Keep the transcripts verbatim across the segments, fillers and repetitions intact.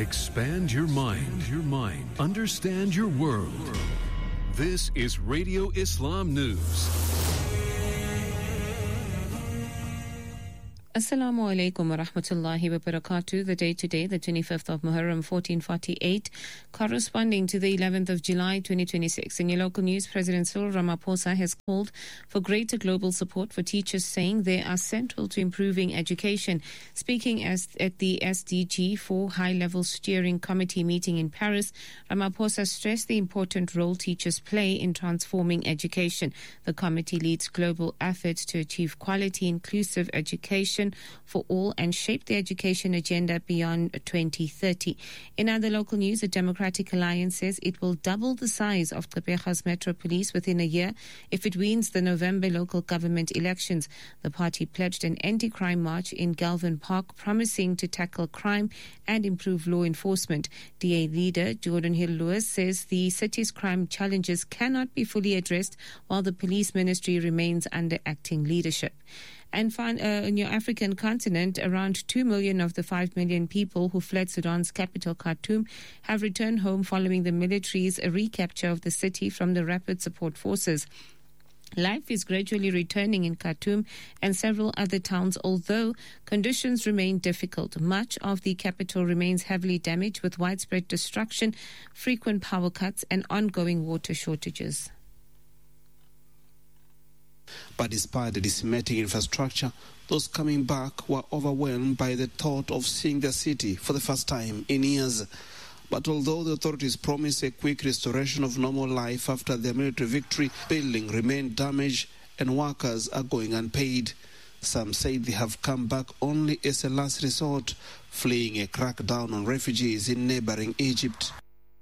Expand your mind, your mind. Understand your world. This is Radio Islam News. Assalamu alaikum wa rahmatullahi wa barakatuh. The day today, the twenty-fifth of Muharram fourteen forty-eight, corresponding to the eleventh of July twenty twenty-six. In your local news, President Cyril Ramaphosa has called for greater global support for teachers, saying they are central to improving education. Speaking as at the S D G four High-Level Steering Committee meeting in Paris, Ramaphosa stressed the important role teachers play in transforming education. The committee leads global efforts to achieve quality, inclusive education for all and shape the education agenda beyond twenty thirty. In other local news, the Democratic Alliance says it will double the size of Gqeberha's Metro Police within a year if it wins the November local government elections. The party pledged an anti-crime march in Galvin Park, promising to tackle crime and improve law enforcement. D A leader Jordan Hill-Lewis says the city's crime challenges cannot be fully addressed while the police ministry remains under acting leadership. And fin- uh, in your African continent, around two million of the five million people who fled Sudan's capital, Khartoum, have returned home following the military's recapture of the city from the Rapid Support Forces. Life is gradually returning in Khartoum and several other towns, although conditions remain difficult. Much of the capital remains heavily damaged with widespread destruction, frequent power cuts, and ongoing water shortages. But despite the decimating infrastructure, those coming back were overwhelmed by the thought of seeing their city for the first time in years. But although the authorities promised a quick restoration of normal life after their military victory, buildings remain damaged and workers are going unpaid. Some say they have come back only as a last resort, fleeing a crackdown on refugees in neighboring Egypt.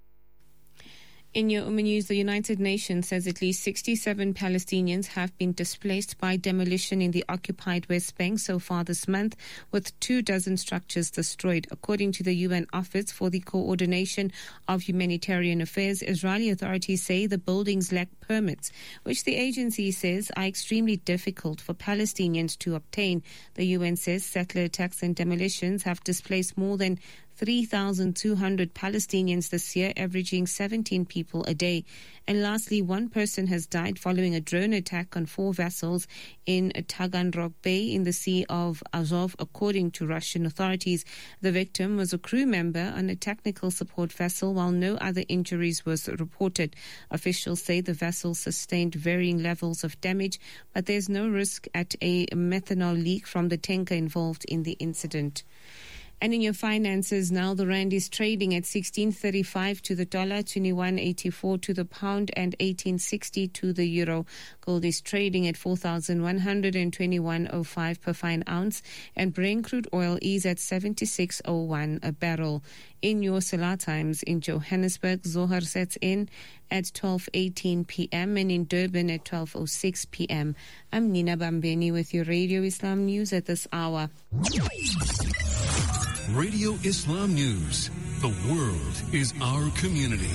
In your Umm News, the United Nations says at least sixty-seven Palestinians have been displaced by demolition in the occupied West Bank so far this month, with two dozen structures destroyed. According to the U N Office for the Coordination of Humanitarian Affairs, Israeli authorities say the buildings lack permits, which the agency says are extremely difficult for Palestinians to obtain. The U N says settler attacks and demolitions have displaced more than three thousand two hundred Palestinians this year, averaging seventeen people a day. And lastly, one person has died following a drone attack on four vessels in Taganrog Bay in the Sea of Azov, according to Russian authorities. The victim was a crew member on a technical support vessel, while no other injuries was reported. Officials say the vessel sustained varying levels of damage, but there's no risk at a methanol leak from the tanker involved in the incident. And in your finances now, the rand is trading at sixteen thirty-five to the dollar, twenty-one eighty-four to the pound, and eighteen sixty to the euro. Gold is trading at four thousand one hundred twenty-one point oh five per fine ounce, and Brent crude oil is at seventy-six oh one a barrel. In your Salah times, in Johannesburg, Zohar sets in at twelve eighteen p.m. and in Durban at twelve oh six p.m. I'm Nina Bambeni with your Radio Islam News at this hour. Radio Islam News. The world is our community.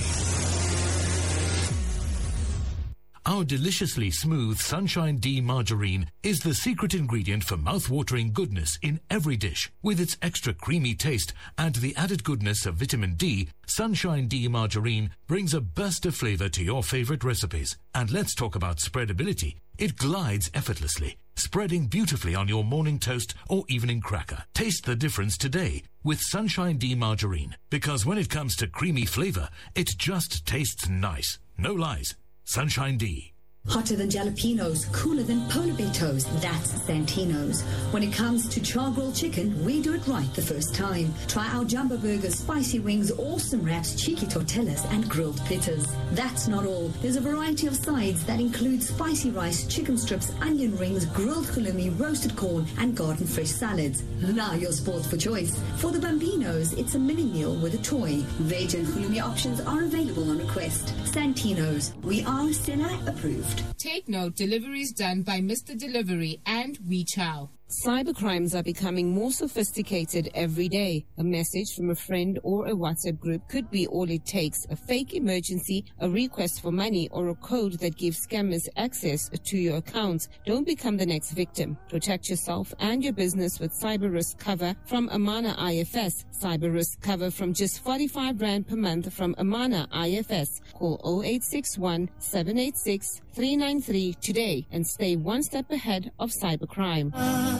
Our deliciously smooth Sunshine D margarine is the secret ingredient for mouth-watering goodness in every dish. With its extra creamy taste and the added goodness of vitamin D, Sunshine D margarine brings a burst of flavor to your favorite recipes. And let's talk about spreadability. It glides effortlessly, spreading beautifully on your morning toast or evening cracker. Taste the difference today with Sunshine D margarine, because when it comes to creamy flavor, it just tastes nice. No lies. Sunshine D. Hotter than jalapenos, cooler than polar bear toast. That's Santino's. When it comes to char-grilled chicken, we do it right the first time. Try our jumbo burgers, spicy wings, awesome wraps, cheeky tortillas, and grilled pittas. That's not all. There's a variety of sides that include spicy rice, chicken strips, onion rings, grilled halloumi, roasted corn, and garden fresh salads. Now your sport for choice. For the Bambinos, it's a mini meal with a toy. Veg and halloumi options are available on request. Santino's. We are Stella approved. Take note, deliveries done by Mister Delivery and We Chow. Cybercrimes are becoming more sophisticated every day. A message from a friend or a WhatsApp group could be all it takes. A fake emergency, a request for money, or a code that gives scammers access to your accounts. Don't become the next victim. Protect yourself and your business with cyber risk cover from Amana I F S. Cyber risk cover from just forty-five rand per month from Amana I F S. Call zero eight six one, seven eight six, three nine three today and stay one step ahead of cybercrime.